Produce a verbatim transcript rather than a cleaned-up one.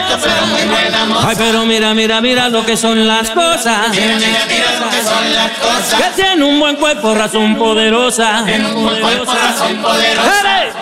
pero muy buena moza. Ay, pero mira, mira, mira lo que son las cosas. Mira, mira, mira lo que son las cosas. Que tiene un buen cuerpo, razón poderosa. Tiene un buen cuerpo, razón poderosa.